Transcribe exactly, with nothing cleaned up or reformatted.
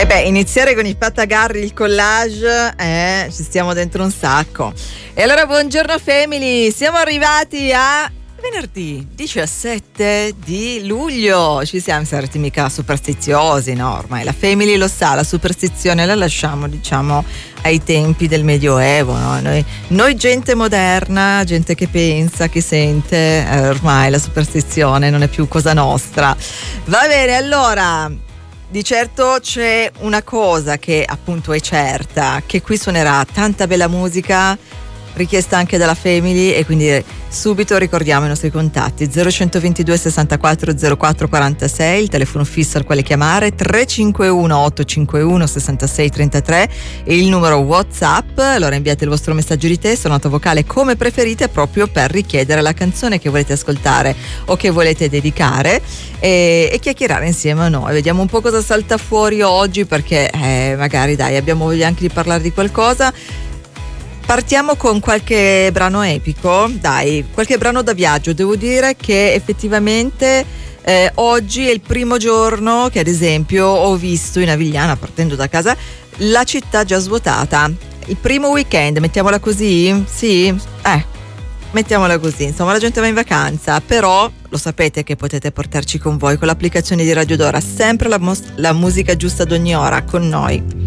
Beh, iniziare con i Patagarri, il collage, eh, ci stiamo dentro un sacco. E allora buongiorno family, siamo arrivati a venerdì diciassette di luglio, ci siamo sarti mica superstiziosi, no? Ormai la family lo sa, la superstizione la lasciamo, diciamo, ai tempi del Medioevo, no? Noi, noi gente moderna, gente che pensa, che sente, eh, ormai la superstizione non è più cosa nostra. Va bene, allora, di certo c'è una cosa che appunto è certa, che qui suonerà tanta bella musica, richiesta anche dalla family, e quindi subito ricordiamo i nostri contatti: zero centoventidue sessantaquattro zero quattro quarantasei, il telefono fisso al quale chiamare, tre cinque uno otto cinque uno sessantasei trentatré, e il numero WhatsApp. Allora inviate il vostro messaggio di testo, nota vocale, come preferite, proprio per richiedere la canzone che volete ascoltare o che volete dedicare, e, e chiacchierare insieme a noi. Vediamo un po' cosa salta fuori oggi, perché eh, magari dai abbiamo voglia anche di parlare di qualcosa. Partiamo con qualche brano epico, dai, qualche brano da viaggio. Devo dire che effettivamente eh, oggi è il primo giorno che ad esempio ho visto in Avigliana, partendo da casa, la città già svuotata. Il primo weekend, mettiamola così? Sì? Eh, mettiamola così, insomma la gente va in vacanza, però lo sapete che potete portarci con voi con l'applicazione di Radio Dora, sempre la, mos- la musica giusta ad ogni ora con noi.